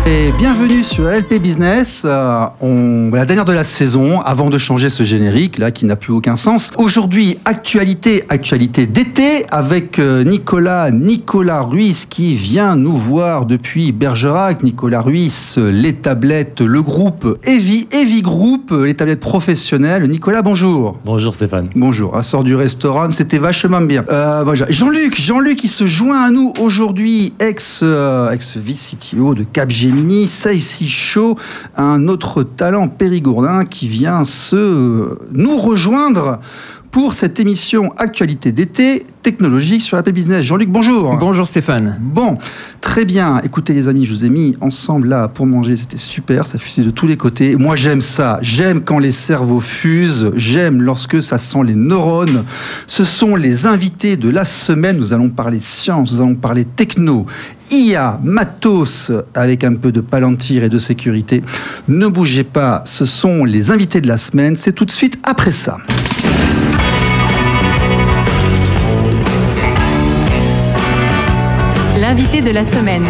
Et bienvenue sur LP Business, la dernière de la saison, avant de changer ce générique là qui n'a plus aucun sens. Aujourd'hui, actualité d'été avec Nicolas Ruiz qui vient nous voir depuis Bergerac. Nicolas Ruiz, les tablettes, le groupe Heavy Group, les tablettes professionnelles. Nicolas, bonjour. Bonjour Stéphane. Bonjour, à sort du restaurant, c'était vachement bien. Jean-Luc qui se joint à nous aujourd'hui, ex-vice-CTO de Capgemini. Ça ici chaud, un autre talent périgourdin qui vient nous rejoindre pour cette émission Actualité d'été technologique sur LP Business. Jean-Luc, bonjour. Bonjour Stéphane. Bon, très bien. Écoutez les amis, je vous ai mis ensemble là pour manger. C'était super, ça fusait de tous les côtés. Moi j'aime ça. J'aime quand les cerveaux fusent. J'aime lorsque ça sent les neurones. Ce sont les invités de la semaine. Nous allons parler science, nous allons parler techno, IA, matos, avec un peu de Palantir et de sécurité. Ne bougez pas, ce sont les invités de la semaine. C'est tout de suite après ça. L'invité de la semaine.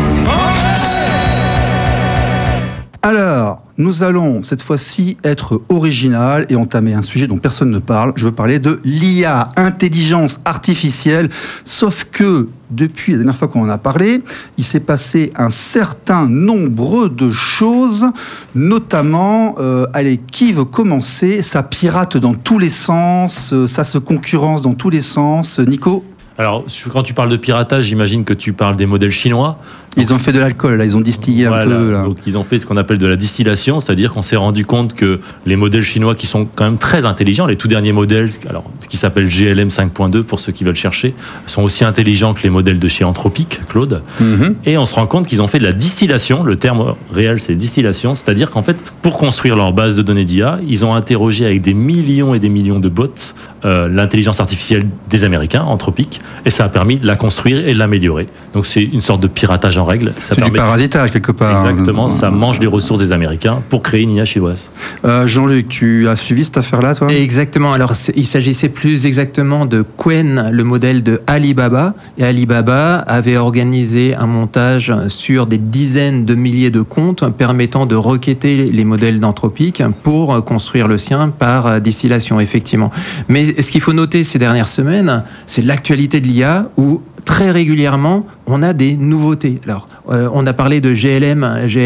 Alors, nous allons cette fois-ci être original et entamer un sujet dont personne ne parle. Je veux parler de l'IA, intelligence artificielle. Sauf que, depuis la dernière fois qu'on en a parlé, il s'est passé un certain nombre de choses, notamment, qui veut commencer, ça pirate dans tous les sens, ça se concurrence dans tous les sens. Nico ? Alors, quand tu parles de piratage, j'imagine que tu parles des modèles chinois. Ils ont fait de l'alcool, là, ils ont distillé un peu. Là. Donc, ils ont fait ce qu'on appelle de la distillation, c'est-à-dire qu'on s'est rendu compte que les modèles chinois, qui sont quand même très intelligents, les tout derniers modèles, qui s'appellent GLM 5.2 pour ceux qui veulent chercher, sont aussi intelligents que les modèles de chez Anthropic, Claude. Mm-hmm. Et on se rend compte qu'ils ont fait de la distillation, le terme réel c'est distillation, c'est-à-dire qu'en fait, pour construire leur base de données d'IA, ils ont interrogé avec des millions et des millions de bots l'intelligence artificielle des Américains, Anthropic, et ça a permis de la construire et de l'améliorer. Donc c'est une sorte de piratage en règle. C'est du parasitage quelque part. Exactement, ça mange les ressources des Américains pour créer une IA chinoise. Jean-Luc, tu as suivi cette affaire-là, toi ? Exactement, alors il s'agissait plus exactement de Qwen, le modèle de Alibaba. Et Alibaba avait organisé un montage sur des dizaines de milliers de comptes permettant de requêter les modèles d'Anthropic pour construire le sien par distillation, effectivement. Mais ce qu'il faut noter ces dernières semaines, c'est l'actualité de l'IA où très régulièrement, on a des nouveautés. Alors, on a parlé de GLM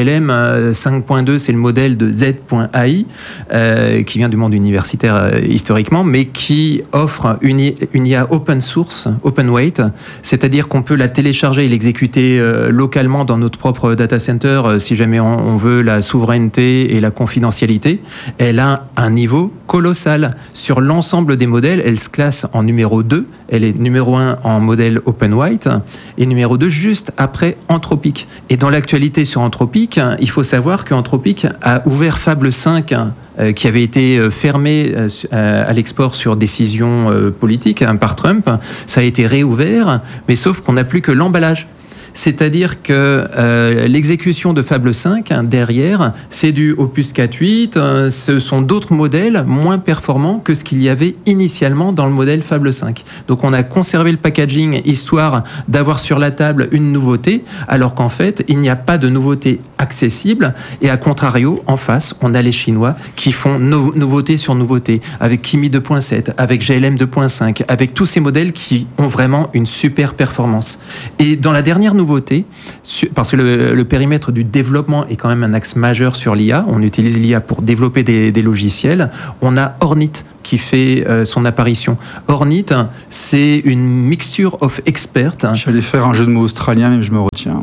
5.2, c'est le modèle de Z.AI, qui vient du monde universitaire historiquement, mais qui offre une IA open source, open weight, c'est-à-dire qu'on peut la télécharger et l'exécuter localement dans notre propre data center si jamais on veut la souveraineté et la confidentialité. Elle a un niveau colossal. Sur l'ensemble des modèles, elle se classe en numéro 2. Elle est numéro 1 en modèle open weight et numéro 2 juste après Anthropic. Et dans l'actualité sur Anthropic, il faut savoir qu'Anthropic a ouvert Fable 5 qui avait été fermé à l'export sur décision politique par Trump. Ça a été réouvert, mais sauf qu'on n'a plus que l'emballage. C'est-à-dire que l'exécution de Fable 5, derrière, c'est du Opus 4.8, ce sont d'autres modèles moins performants que ce qu'il y avait initialement dans le modèle Fable 5. Donc on a conservé le packaging histoire d'avoir sur la table une nouveauté, alors qu'en fait, il n'y a pas de nouveauté accessible. Et à contrario, en face, on a les Chinois qui font nouveauté sur nouveauté, avec Kimi 2.7, avec GLM 2.5, avec tous ces modèles qui ont vraiment une super performance. Et dans la dernière nouveauté, parce que le périmètre du développement est quand même un axe majeur sur l'IA, on utilise l'IA pour développer des logiciels, on a Ornit qui fait son apparition. Ornit, c'est une mixture of experts. J'allais faire un jeu de mots australien, mais je me retiens.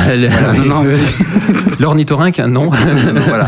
L'ornithorynque, non. Voilà.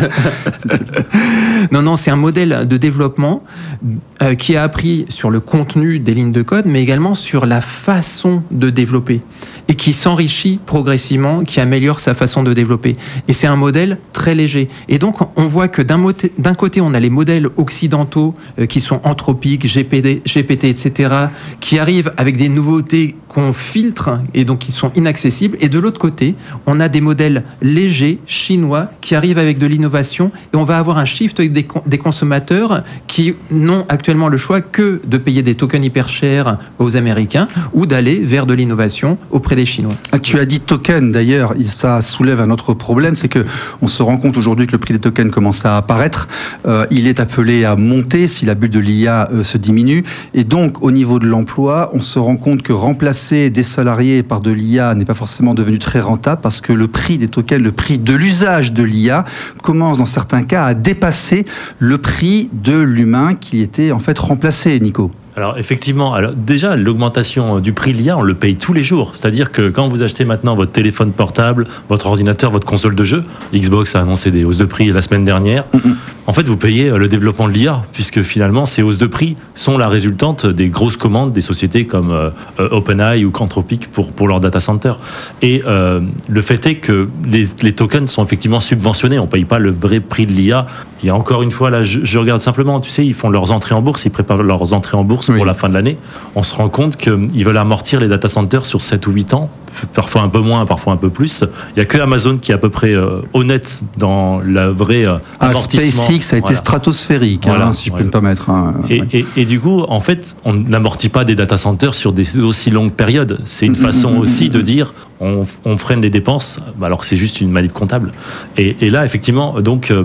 Non, c'est un modèle de développement qui a appris sur le contenu des lignes de code, mais également sur la façon de développer et qui s'enrichit progressivement, qui améliore sa façon de développer. Et c'est un modèle très léger. Et donc, on voit que d'un côté, on a les modèles occidentaux qui sont Anthropic, GPT, etc., qui arrivent avec des nouveautés qu'on filtre et donc qui sont inaccessibles. Et de l'autre côté, on a des modèles légers, chinois, qui arrivent avec de l'innovation. Et on va avoir un shift des consommateurs qui n'ont actuellement le choix que de payer des tokens hyper chers aux Américains ou d'aller vers de l'innovation auprès auprès des Chinois. Tu as dit token, d'ailleurs, ça soulève un autre problème, c'est que on se rend compte aujourd'hui que le prix des tokens commence à apparaître. Il est appelé à monter si la bulle de l'IA se diminue. Et donc, au niveau de l'emploi, on se rend compte que remplacer des salariés par de l'IA n'est pas forcément devenu très rentable parce que le prix des tokens, le prix de l'usage de l'IA commence dans certains cas à dépasser le prix de l'humain qui était en fait remplacé, Nico. Alors effectivement, déjà l'augmentation du prix de l'IA, on le paye tous les jours. C'est-à-dire que quand vous achetez maintenant votre téléphone portable, votre ordinateur, votre console de jeu, Xbox a annoncé des hausses de prix la semaine dernière, en fait vous payez le développement de l'IA, puisque finalement ces hausses de prix sont la résultante des grosses commandes des sociétés comme OpenAI ou Anthropic pour leur data center. Et le fait est que les tokens sont effectivement subventionnés, on ne paye pas le vrai prix de l'IA. Il y a encore une fois, là, je regarde simplement, tu sais, ils font leurs entrées en bourse, ils préparent leurs entrées en bourse pour la fin de l'année. On se rend compte qu'ils veulent amortir les data centers sur 7 ou 8 ans, parfois un peu moins, parfois un peu plus. Il n'y a que Amazon qui est à peu près honnête dans la vraie amortissement. SpaceX a été stratosphérique, si je peux me permettre. Et du coup, en fait, on n'amortit pas des data centers sur des aussi longues périodes. C'est une façon aussi de dire on freine les dépenses, alors que c'est juste une manip comptable. Et là, effectivement, donc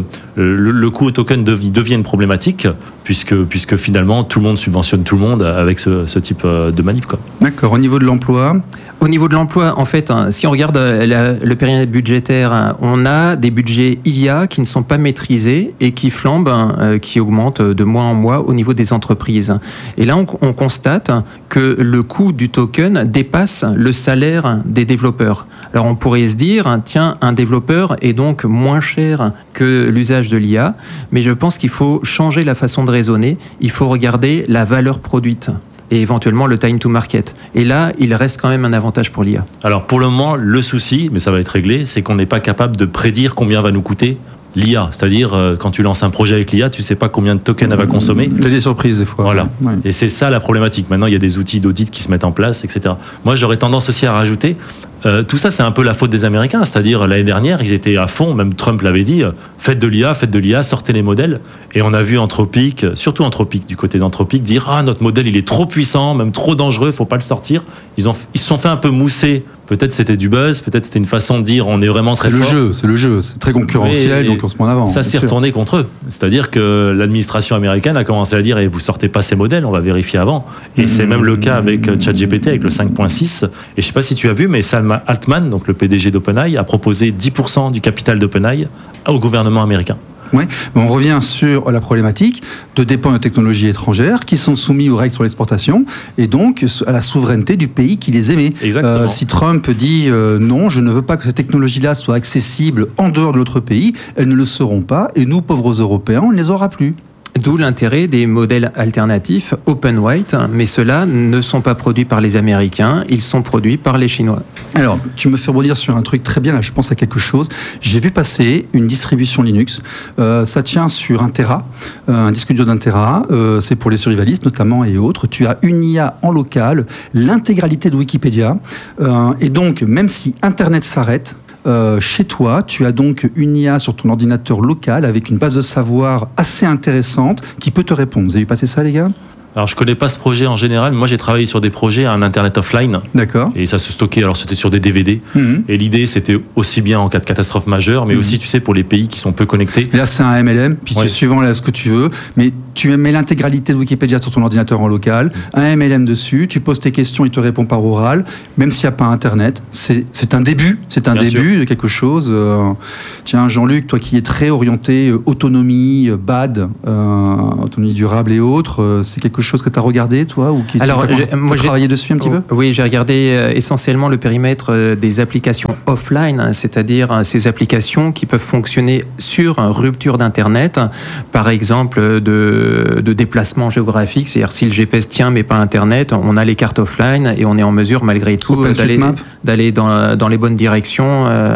le coût au token devient une problématique, puisque finalement, tout le monde subventionne tout le monde avec ce type de manip, quoi. D'accord. Au niveau de l'emploi ? Au niveau de l'emploi, en fait, si on regarde le périmètre budgétaire, on a des budgets IA qui ne sont pas maîtrisés et qui flambent, qui augmentent de mois en mois au niveau des entreprises. Et là, on constate que le coût du token dépasse le salaire des développeurs. Alors on pourrait se dire, tiens, un développeur est donc moins cher que l'usage de l'IA, mais je pense qu'il faut changer la façon de raisonner. Il faut regarder la valeur produite et éventuellement le time to market. Et là, il reste quand même un avantage pour l'IA. Alors pour le moment, le souci, mais ça va être réglé, c'est qu'on n'est pas capable de prédire combien va nous coûter l'IA. C'est-à-dire, quand tu lances un projet avec l'IA, tu ne sais pas combien de tokens elle va consommer. Il y a des surprises des fois. Voilà. Ouais. Et c'est ça la problématique. Maintenant, il y a des outils d'audit qui se mettent en place, etc. Moi, j'aurais tendance aussi à rajouter, tout ça, c'est un peu la faute des Américains. C'est-à-dire, l'année dernière, ils étaient à fond, même Trump l'avait dit, faites de l'IA, sortez les modèles. Et on a vu Anthropic, surtout Anthropic, du côté d'Anthropic, dire « Ah, notre modèle, il est trop puissant, même trop dangereux, il ne faut pas le sortir ». Ils se sont fait un peu mousser. Peut-être c'était du buzz, peut-être c'était une façon de dire on est vraiment très fort. C'est le jeu, c'est très concurrentiel, donc on se met en avant. Ça s'est retourné contre eux. C'est-à-dire que l'administration américaine a commencé à dire vous sortez pas ces modèles, on va vérifier avant. Et c'est même le cas avec ChatGPT, avec le 5.6. Et je sais pas si tu as vu, mais Sam Altman, donc le PDG d'OpenAI, a proposé 10% du capital d'OpenAI au gouvernement américain. Oui, on revient sur la problématique de dépendre de technologies étrangères qui sont soumises aux règles sur l'exportation et donc à la souveraineté du pays qui les émet. Exactement. Si Trump dit non, je ne veux pas que ces technologies-là soient accessibles en dehors de notre pays, elles ne le seront pas et nous, pauvres Européens, on ne les aura plus. D'où l'intérêt des modèles alternatifs open white, mais ceux-là ne sont pas produits par les Américains, ils sont produits par les Chinois. Alors, tu me fais rebondir sur un truc très bien, là, je pense à quelque chose. J'ai vu passer une distribution Linux, ça tient sur 1 Tera, un disque dur d'1 Tera, c'est pour les survivalistes notamment et autres. Tu as une IA en local, l'intégralité de Wikipédia, et donc même si Internet s'arrête, chez toi, tu as donc une IA sur ton ordinateur local avec une base de savoir assez intéressante qui peut te répondre. Vous avez vu passer ça, les gars ? Alors, je connais pas ce projet en général. Moi, j'ai travaillé sur des projets à un Internet offline. D'accord. Et ça se stockait. Alors, c'était sur des DVD. Et l'idée, c'était aussi bien en cas de catastrophe majeure, mais aussi, tu sais, pour les pays qui sont peu connectés. Et là, c'est un MLM, puis tu es suivant là, ce que tu veux. Mais tu mets l'intégralité de Wikipédia sur ton ordinateur en local, un MLM dessus, tu poses tes questions, il te répond par oral, même s'il n'y a pas Internet. C'est un début. C'est un bien début sûr. De quelque chose. Tiens, Jean-Luc, toi qui es très orienté autonomie, BAD, autonomie durable et autres, c'est quelque chose que tu as regardé, toi, ou qui moi, travaillé dessus un petit peu ? Oui, j'ai regardé essentiellement le périmètre des applications offline, c'est-à-dire ces applications qui peuvent fonctionner sur rupture d'Internet, par exemple de déplacement géographique, c'est-à-dire si le GPS tient mais pas Internet, on a les cartes offline et on est en mesure malgré tout d'aller dans les bonnes directions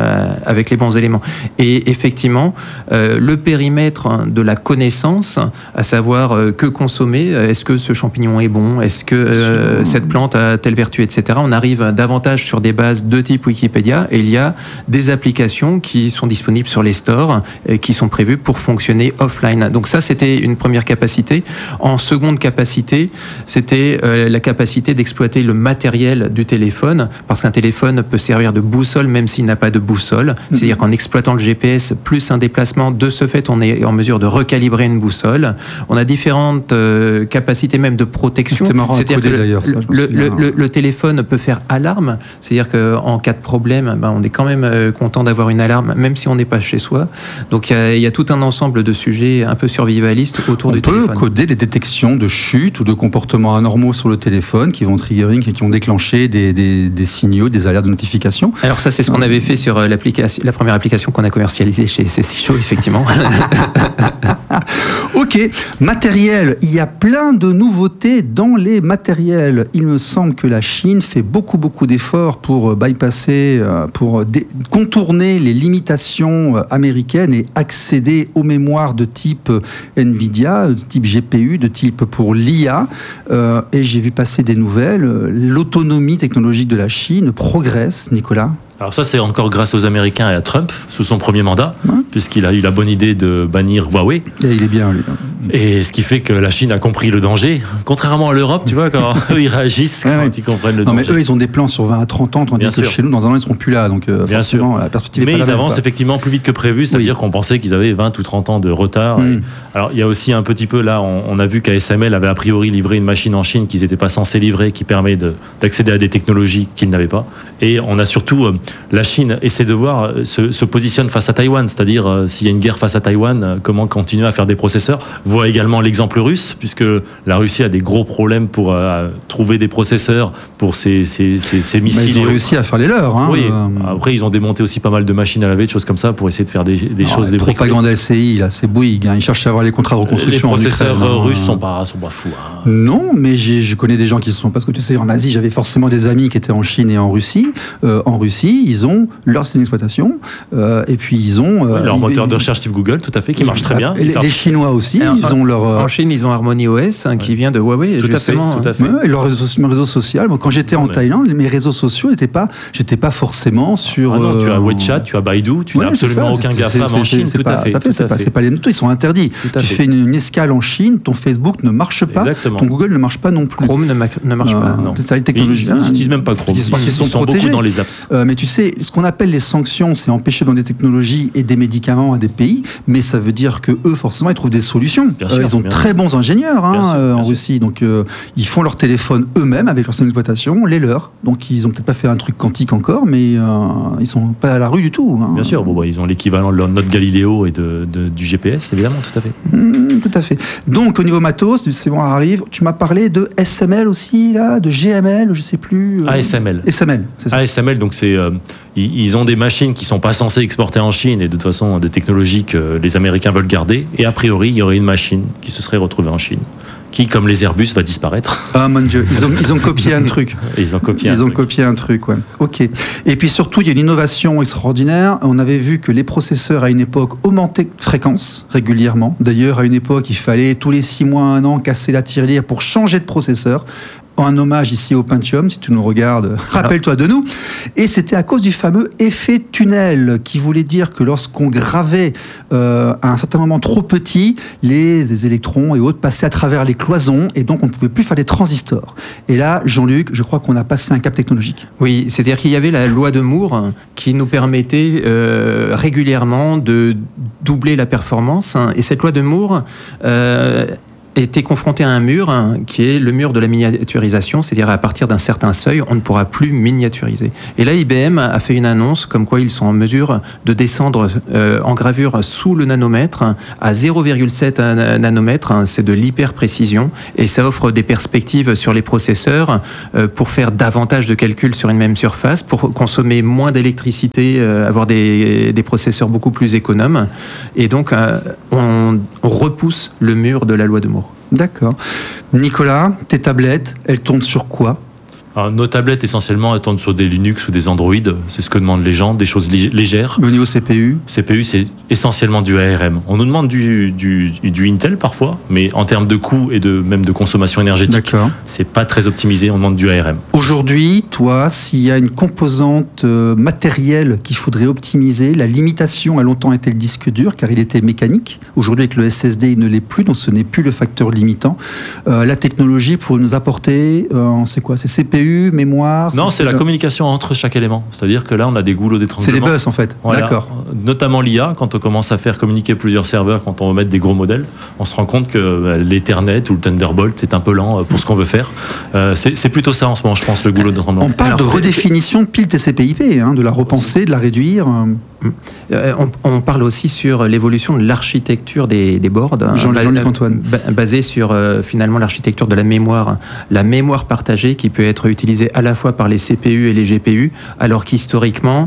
avec les bons éléments. Et effectivement, le périmètre de la connaissance, à savoir que consommer, est-ce que ce champignon est bon, est-ce que cette plante a telle vertu, etc. On arrive davantage sur des bases de type Wikipédia, et il y a des applications qui sont disponibles sur les stores et qui sont prévues pour fonctionner offline. Donc ça, c'était une première capacité. En seconde capacité, c'était la capacité d'exploiter le matériel du téléphone, parce qu'un téléphone peut servir de boussole même s'il n'a pas de boussole. C'est-à-dire qu'en exploitant le GPS plus un déplacement, de ce fait, on est en mesure de recalibrer une boussole. On a différentes capacités même de protection. C'était marrant à coder d'ailleurs. Ça, le téléphone peut faire alarme, c'est-à-dire qu'en cas de problème, on est quand même content d'avoir une alarme, même si on n'est pas chez soi. Donc il y a tout un ensemble de sujets un peu survivalistes autour du téléphone. On peut coder des détections de chute ou de comportements anormaux sur le téléphone qui vont triggering et qui vont déclencher des signaux, des alertes de notification. Alors ça, c'est ce qu'on avait fait sur la première application qu'on a commercialisée chez CCShow, effectivement. Ok, matériel. Il y a plein de nouveautés dans les matériels. Il me semble que la Chine fait beaucoup d'efforts pour bypasser, pour contourner les limitations américaines et accéder aux mémoires de type NVIDIA, de type GPU, de type pour l'IA. Et j'ai vu passer des nouvelles. L'autonomie technologique de la Chine progresse, Nicolas. Alors ça, c'est encore grâce aux Américains et à Trump, sous son premier mandat, puisqu'il a eu la bonne idée de bannir Huawei. Et il est bien, lui. Et ce qui fait que la Chine a compris le danger, contrairement à l'Europe, tu vois, quand eux, ils réagissent, quand ils comprennent le danger. Mais eux, ils ont des plans sur 20 à 30 ans, tandis que chez nous, dans un an, ils seront plus là. Donc, forcément, la perspective est pas la même. Mais ils avancent effectivement plus vite que prévu, c'est-à-dire qu'on pensait qu'ils avaient 20 ou 30 ans de retard. Alors, il y a aussi un petit peu, là, on a vu qu'ASML avait a priori livré une machine en Chine qu'ils n'étaient pas censés livrer, qui permet d'accéder à des technologies qu'ils n'avaient pas. Et on a surtout, la Chine essaie de voir, se positionne face à Taïwan, c'est-à-dire s'il y a une guerre face à Taïwan, comment continuer à faire des processeurs. Voit également l'exemple russe, puisque la Russie a des gros problèmes pour trouver des processeurs pour ses missiles. Ils ont réussi à faire les leurs. Hein. Oui. Après, ils ont démonté aussi pas mal de machines à laver, de choses comme ça, pour essayer de faire des choses débricolées. La propagande LCI, là, c'est Bouygues. Ils cherchent à avoir les contrats de reconstruction. Les processeurs russes sont pas fous. Hein. Non, mais je connais des gens qui se sont... Parce que tu sais, en Asie, j'avais forcément des amis qui étaient en Chine et en Russie. En Russie, ils ont leur système d'exploitation, et puis ils ont... leur moteur de recherche type Google, tout à fait, qui marche très bien. Les Chinois aussi, alors, ils ont leur... En Chine, ils ont Harmony OS, qui vient de Huawei, tout justement. Tout à fait. Et leur réseau social. Moi, quand j'étais en Thaïlande, mes réseaux sociaux j'étais pas forcément sur... Ah non, tu as WeChat, tu as Baidu, tu n'as absolument aucun GAFAM en Chine, tout à fait. C'est pas les motos, ils sont interdits. Tu fais une escale en Chine, ton Facebook ne marche pas, ton Google ne marche pas non plus. Chrome ne marche pas. C'est ça, les technologies. Ils n'utilisent même pas Chrome. Ils sont beaucoup dans les apps. Mais tu sais, ce qu'on appelle les sanctions, c'est empêcher dans des technologies et des médicaments à des pays, mais ça veut dire que eux, forcément, ils trouvent des solutions. Ils ont très bons ingénieurs en Russie, donc ils font leur téléphone eux-mêmes avec leur système d'exploitation, les leurs. Donc ils ont peut-être pas fait un truc quantique encore, mais ils sont pas à la rue du tout. Bien sûr, ils ont l'équivalent de leur note Galileo et du GPS, évidemment, tout à fait. Tout à fait. Donc au niveau matos, c'est bon, arrive. Tu m'as parlé de SML aussi, là, de GML, je sais plus. ASML. SML, c'est ça. ASML, donc c'est ils ont des machines qui sont pas censées exporter en Chine et de toute façon des technologies que les Américains veulent garder. Et a priori, il y aurait une machine qui se serait retrouvée en Chine, qui, comme les Airbus, va disparaître. Ah mon Dieu, ils ont copié un truc. Ils ont copié un truc, ouais. Ok. Et puis surtout, il y a une innovation extraordinaire. On avait vu que les processeurs, à une époque, augmentaient de fréquence régulièrement. D'ailleurs, à une époque, il fallait tous les 6 mois, 1 an, casser la tirelire pour changer de processeur. Un hommage ici au Pentium, si tu nous regardes, rappelle-toi de nous. Et c'était à cause du fameux effet tunnel, qui voulait dire que lorsqu'on gravait à un certain moment trop petit, les électrons et autres passaient à travers les cloisons, et donc on ne pouvait plus faire des transistors. Et là, Jean-Luc, je crois qu'on a passé un cap technologique. Oui, c'est-à-dire qu'il y avait la loi de Moore qui nous permettait régulièrement de doubler la performance. Et cette loi de Moore... était confronté à un mur qui est le mur de la miniaturisation, c'est-à-dire à partir d'un certain seuil, on ne pourra plus miniaturiser. Et là, IBM a fait une annonce comme quoi ils sont en mesure de descendre en gravure sous le nanomètre à 0,7 nanomètres, c'est de l'hyper-précision, et ça offre des perspectives sur les processeurs pour faire davantage de calculs sur une même surface, pour consommer moins d'électricité, avoir des processeurs beaucoup plus économes, et donc on repousse le mur de la loi de Moore. D'accord. Nicolas, tes tablettes, elles tournent sur quoi ? Alors, nos tablettes, essentiellement, elles tournent sur des Linux ou des Android. C'est ce que demandent les gens, des choses légères. Au niveau CPU? CPU, c'est essentiellement du ARM. On nous demande du Intel parfois, mais en termes de coût et même de consommation énergétique, c'est pas très optimisé. On demande du ARM. Aujourd'hui, toi, s'il y a une composante matérielle qu'il faudrait optimiser, la limitation a longtemps été le disque dur, car il était mécanique. Aujourd'hui, avec le SSD, il ne l'est plus, donc ce n'est plus le facteur limitant. La technologie pour nous apporter, c'est quoi? C'est CPU, mémoire? Non, c'est la communication entre chaque élément. C'est-à-dire que là, on a des goulots d'étranglement. C'est des bus, en fait. Voilà. D'accord. Notamment l'IA, quand on commence à faire communiquer plusieurs serveurs, quand on va mettre des gros modèles, on se rend compte que l'Ethernet ou le Thunderbolt, c'est un peu lent pour ce qu'on veut faire. C'est plutôt ça en ce moment, je pense, le goulot d'étranglement. On parle de redéfinition de pile TCP/IP, de la repenser, de la réduire. On parle aussi sur l'évolution de l'architecture des boards, Jean-Luc-Antoine, basée sur finalement l'architecture de la mémoire partagée qui peut être utilisée à la fois par les CPU et les GPU, alors qu'historiquement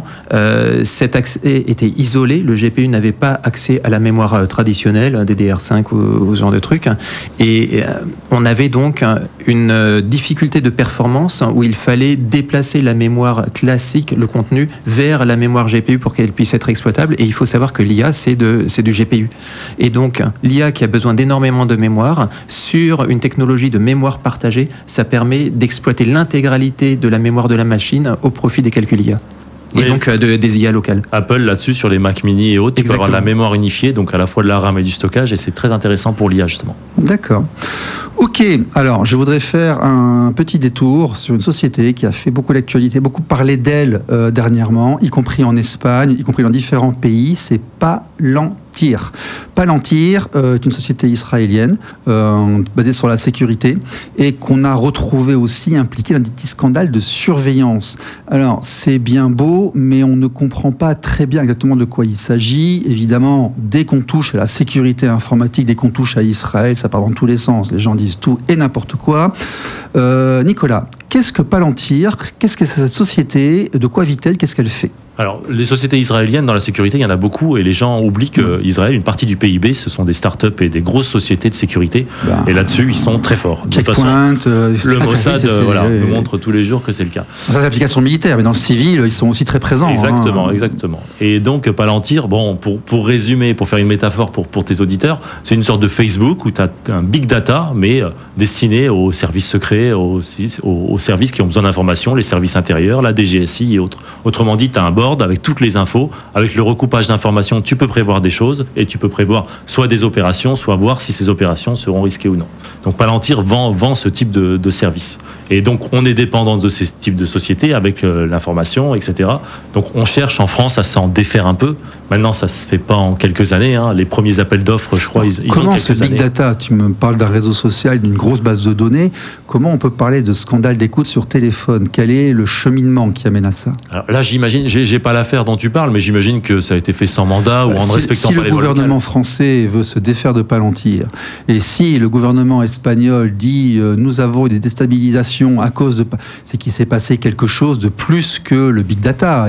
cet accès était isolé. Le GPU n'avait pas accès à la mémoire traditionnelle, DDR5 ou ce genre de trucs, et on avait donc une difficulté de performance où il fallait déplacer la mémoire classique, le contenu, vers la mémoire GPU pour qu'elle puisse être exploitable. Et il faut savoir que l'IA, c'est du GPU. Et donc, l'IA qui a besoin d'énormément de mémoire, sur une technologie de mémoire partagée, ça permet d'exploiter l'intégralité de la mémoire de la machine au profit des calculs IA. Et oui, donc des IA locales. Apple, là-dessus, sur les Mac mini et autres, tu peux avoir de la mémoire unifiée, donc à la fois de la RAM et du stockage, et c'est très intéressant pour l'IA, justement. D'accord. Ok, alors je voudrais faire un petit détour sur une société qui a fait beaucoup d'actualité, beaucoup parlé d'elle dernièrement, y compris en Espagne, y compris dans différents pays. C'est Palantir. Palantir est une société israélienne basée sur la sécurité et qu'on a retrouvé aussi impliquée dans des petits scandales de surveillance. Alors c'est bien beau, mais on ne comprend pas très bien exactement de quoi il s'agit. Évidemment, dès qu'on touche à la sécurité informatique, dès qu'on touche à Israël, ça part dans tous les sens. Les gens disent tout et n'importe quoi. Nicolas, qu'est-ce que Palantir? Qu'est-ce que c'est cette société? De quoi vit-elle? Qu'est-ce qu'elle fait? Alors, les sociétés israéliennes dans la sécurité, il y en a beaucoup, et les gens oublient qu'Israël, une partie du PIB, ce sont des startups et des grosses sociétés de sécurité, et là-dessus, ils sont très forts. De toute façon, le Mossad nous montre tous les jours que c'est le cas. Ça, c'est l'application militaire, mais dans le civil, ils sont aussi très présents. Exactement, exactement. Et donc, Palantir, pour résumer, pour faire une métaphore pour tes auditeurs, c'est une sorte de Facebook où tu as un big data, mais destiné aux services secrets, aux services qui ont besoin d'informations, les services intérieurs, la DGSI et autres. Autrement dit, tu as un board avec toutes les infos, avec le recoupage d'informations, tu peux prévoir des choses et tu peux prévoir soit des opérations, soit voir si ces opérations seront risquées ou non. Donc Palantir vend ce type de service. Et donc on est dépendant de ces types de sociétés avec l'information, etc. Donc on cherche en France à s'en défaire un peu. Maintenant, ça se fait pas en quelques années. Les premiers appels d'offres, je crois, ils ont quelques années. Comment ce big data, tu me parles d'un réseau social, d'une grosse base de données, comment on peut parler de scandale d'écoute sur téléphone? Quel est le cheminement qui amène à ça? Alors là, j'imagine, j'ai pas l'affaire dont tu parles, mais j'imagine que ça a été fait sans mandat ou en ne respectant pas les lois locales. Si le gouvernement français veut se défaire de Palantir, et si le gouvernement espagnol dit nous avons des déstabilisations à cause de... C'est qu'il s'est passé quelque chose de plus que le big data.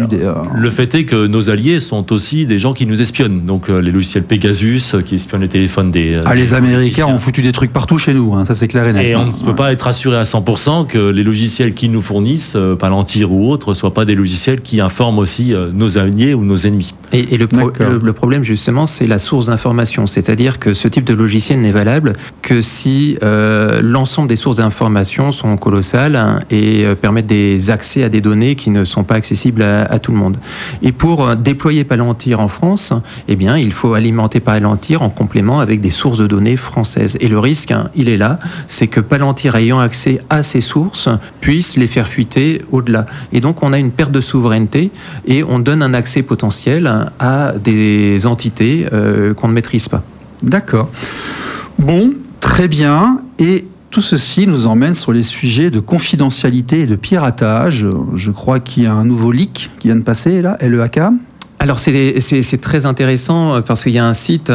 Le fait est que nos alliés sont aussi des gens qui nous espionnent. Donc les logiciels Pegasus qui espionnent les téléphones des... les Américains ont foutu des trucs partout chez nous, ça c'est clair et net. Et on ne peut pas être assuré à 100% que les logiciels qu'ils nous fournissent, Palantir ou autres, ne soient pas des logiciels qui informent aussi nos alliés ou nos ennemis. Et le problème justement, c'est la source d'information. C'est-à-dire que ce type de logiciel n'est valable que si l'ensemble des sources d'information sont colossales et permettent des accès à des données qui ne sont pas accessibles à tout le monde. Et pour déployer Palantir en France, eh bien, il faut alimenter Palantir en complément avec des sources de données françaises. Et le risque, il est là, c'est que Palantir, ayant accès à ces sources, puisse les faire fuiter au-delà. Et donc, on a une perte de souveraineté et on donne un accès potentiel à des entités qu'on ne maîtrise pas. D'accord. Bon, très bien. Et tout ceci nous emmène sur les sujets de confidentialité et de piratage. Je crois qu'il y a un nouveau leak qui vient de passer, là, LEAK. Alors c'est très intéressant parce qu'il y a un site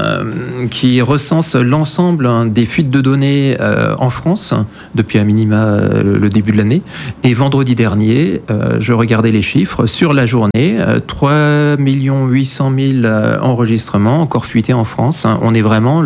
qui recense l'ensemble des fuites de données en France depuis à minima le début de l'année. Et vendredi dernier, je regardais les chiffres, sur la journée, 3 800 000 enregistrements encore fuités en France. On est vraiment